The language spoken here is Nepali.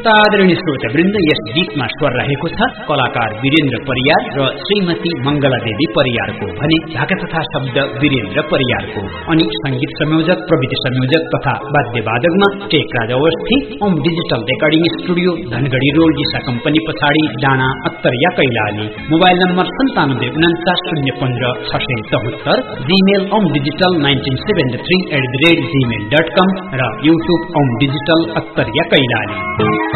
आदरणीय श्रोतावृन्द, यस गीतमा स्वर रहेको छ कलाकार वीरेन्द्र परियार र श्रीमती मंगला देवी परियारको भने ढाका तथा शब्द वीरेन्द्र परियारको अनि संगीत संयोजक प्रविधि संयोजक तथा वाद्यवादकमा Tekraj Awasthi Om digital recording studio Dhangadhi road दिशा कम्पनी पछाडि डाँडा Attariya Kailali. Mobile number 9749150674, Gmail omdigital1973@gmail.com र युट्युब ओम डिजिटल अत्तरिया कैलाली।